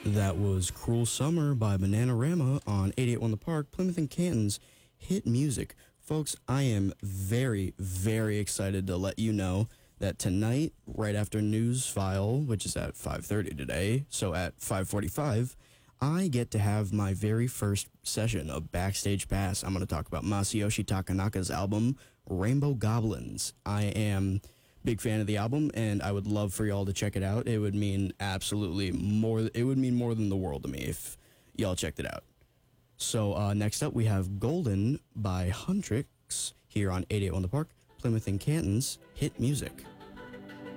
That was Cruel Summer by Bananarama on 88.1 The Park, Plymouth and Canton's hit music. Folks, I am very, very excited to let you know that tonight, right after News File, which is at 5:30 today, so at 5:45, I get to have my very first session of Backstage Pass. I'm going to talk about Masayoshi Takanaka's album, Rainbow Goblins. I am big fan of the album, and I would love for y'all to check it out. It would mean absolutely more. It would mean more than the world to me if y'all checked it out. So next up, we have Golden by Huntrix here on 88.1 The Park, Plymouth and Canton's hit music.